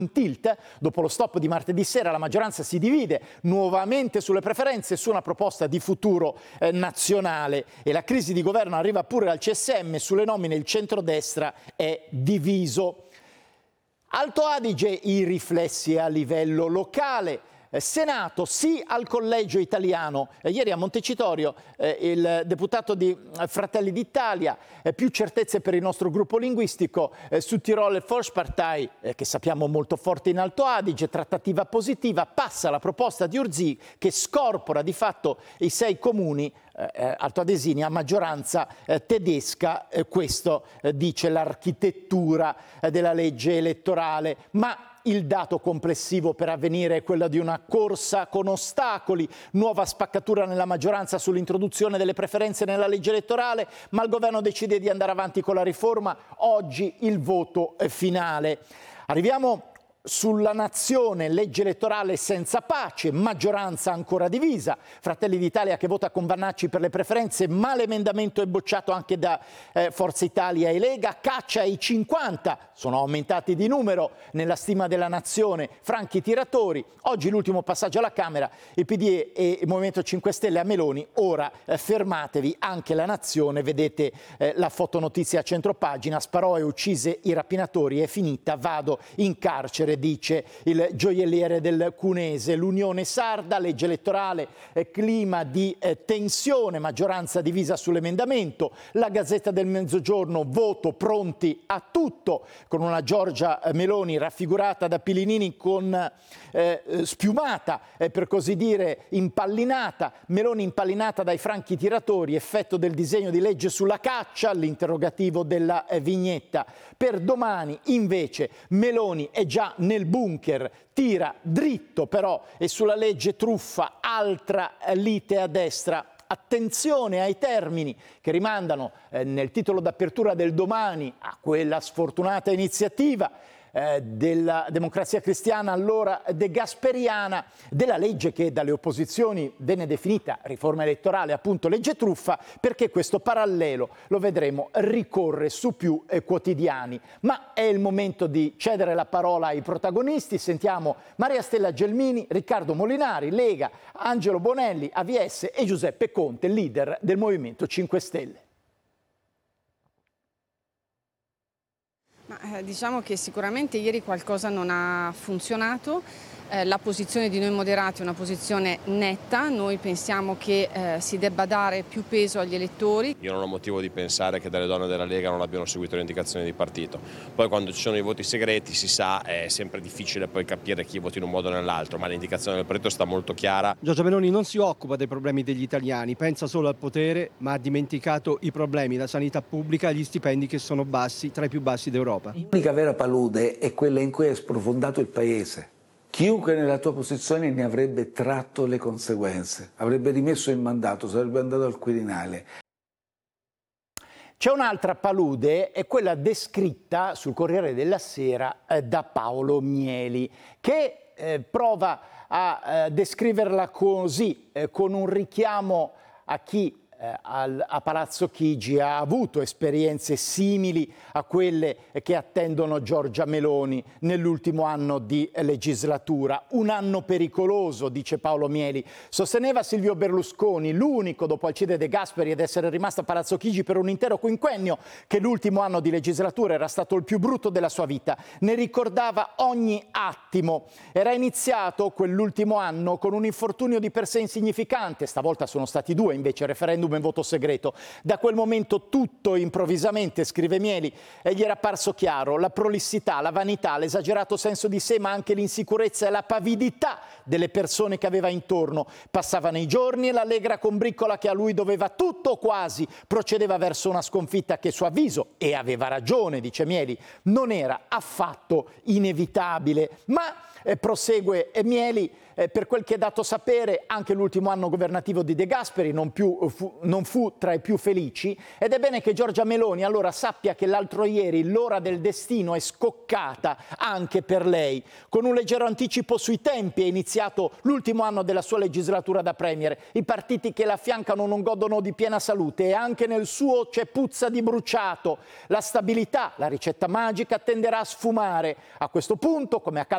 in tilt. Dopo lo stop di martedì sera la maggioranza si divide nuovamente sulle preferenze su una proposta di futuro nazionale e la crisi di governo arriva pure al CSM. Sulle nomine il centrodestra è diviso. Alto Adige i riflessi a livello locale. Senato, sì al collegio italiano. Ieri a Montecitorio il deputato di Fratelli d'Italia, più certezze per il nostro gruppo linguistico, Südtiroler Volkspartei, che sappiamo molto forte in Alto Adige, trattativa positiva, passa la proposta di Urzì che scorpora di fatto i 6 comuni altoadesini a maggioranza tedesca. Questo dice l'architettura della legge elettorale, ma il dato complessivo per Avvenire è quello di una corsa con ostacoli, nuova spaccatura nella maggioranza sull'introduzione delle preferenze nella legge elettorale, ma il governo decide di andare avanti con la riforma. Oggi il voto finale. Arriviamo sulla nazione, legge elettorale senza pace, maggioranza ancora divisa, Fratelli d'Italia che vota con Vannacci per le preferenze, ma l'emendamento è bocciato anche da Forza Italia e Lega, caccia ai 50, sono aumentati di numero nella stima della nazione, franchi tiratori. Oggi l'ultimo passaggio alla Camera, il PD e il Movimento 5 Stelle a Meloni, ora fermatevi, anche la nazione, vedete la fotonotizia a centropagina, sparò e uccise i rapinatori, è finita, vado in carcere, dice il gioielliere del Cunese. L'Unione Sarda, legge elettorale, clima di tensione, maggioranza divisa sull'emendamento. La Gazzetta del Mezzogiorno, voto pronti a tutto, con una Giorgia Meloni raffigurata da Pilinini con spiumata, per così dire impallinata, Meloni impallinata dai franchi tiratori, effetto del disegno di legge sulla caccia, l'interrogativo della vignetta. Per domani invece Meloni è già nel bunker, tira dritto però e sulla legge truffa altra lite a destra. Attenzione ai termini che rimandano nel titolo d'apertura del Domani a quella sfortunata iniziativa della Democrazia Cristiana, allora degasperiana, della legge che dalle opposizioni venne definita riforma elettorale, appunto legge truffa, perché questo parallelo, lo vedremo, ricorre su più quotidiani. Ma è il momento di cedere la parola ai protagonisti. Sentiamo Maria Stella Gelmini, Riccardo Molinari, Lega, Angelo Bonelli, AVS e Giuseppe Conte, leader del Movimento 5 Stelle. Diciamo che sicuramente ieri qualcosa non ha funzionato. La posizione di noi moderati è una posizione netta, noi pensiamo che si debba dare più peso agli elettori. Io non ho motivo di pensare che delle donne della Lega non abbiano seguito le indicazioni di partito. Poi quando ci sono i voti segreti si sa, è sempre difficile poi capire chi voti in un modo o nell'altro, ma l'indicazione del partito sta molto chiara. Giorgia Meloni non si occupa dei problemi degli italiani, pensa solo al potere, ma ha dimenticato i problemi, la sanità pubblica e gli stipendi che sono bassi, tra i più bassi d'Europa. L'unica vera palude è quella in cui è sprofondato il paese. Chiunque nella tua posizione ne avrebbe tratto le conseguenze, avrebbe rimesso il mandato, sarebbe andato al Quirinale. C'è un'altra palude, è quella descritta sul Corriere della Sera da Paolo Mieli, che prova a descriverla così, con un richiamo a chi a Palazzo Chigi ha avuto esperienze simili a quelle che attendono Giorgia Meloni nell'ultimo anno di legislatura. Un anno pericoloso, dice Paolo Mieli. Sosteneva Silvio Berlusconi, l'unico dopo Alcide De Gasperi ad essere rimasto a Palazzo Chigi per un intero quinquennio, che l'ultimo anno di legislatura era stato il più brutto della sua vita. Ne ricordava ogni attimo. Era iniziato quell'ultimo anno con un infortunio di per sé insignificante, stavolta sono stati 2 invece, referendum e voto segreto. Da quel momento tutto improvvisamente, scrive Mieli, gli era apparso chiaro: la prolissità, la vanità, l'esagerato senso di sé, ma anche l'insicurezza e la pavidità delle persone che aveva intorno. Passavano i giorni e l'allegra combriccola che a lui doveva tutto o quasi procedeva verso una sconfitta che, a suo avviso, e aveva ragione, dice Mieli, non era affatto inevitabile. Ma prosegue Mieli, per quel che è dato sapere, anche l'ultimo anno governativo di De Gasperi non fu tra i più felici, ed è bene che Giorgia Meloni allora sappia che l'altro ieri l'ora del destino è scoccata anche per lei. Con un leggero anticipo sui tempi è iniziato l'ultimo anno della sua legislatura da premier. I partiti che la affiancano non godono di piena salute e anche nel suo c'è puzza di bruciato. La stabilità, la ricetta magica, tenderà a sfumare. A questo punto, come accade